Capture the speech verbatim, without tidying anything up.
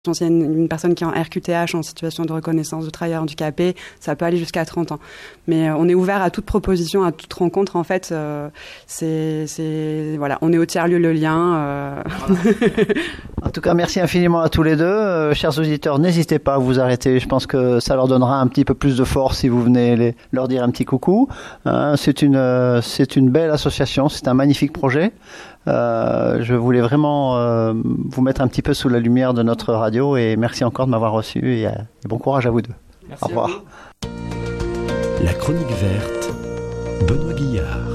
Si il y a une, une personne qui est en R Q T H, en situation de reconnaissance de travailleur handicapé, ça peut aller jusqu'à trente ans. Mais euh, on est ouvert à toute proposition, à toute rencontre. En fait, euh, c'est, c'est voilà, on est au tiers-lieu Le Lien. Euh... En tout cas, merci infiniment à tous les deux. Euh, chers auditeurs, n'hésitez pas à vous arrêter. Je pense que ça leur donnera un petit peu plus de force si vous venez les, leur dire un petit coucou. Hein, c'est une, euh, c'est une belle association, c'est un magnifique projet. Euh, je voulais vraiment euh, vous mettre un petit peu sous la lumière de notre radio et merci encore de m'avoir reçu et, euh, et bon courage à vous deux. Merci. Au revoir. La chronique verte, Benoît Guillard.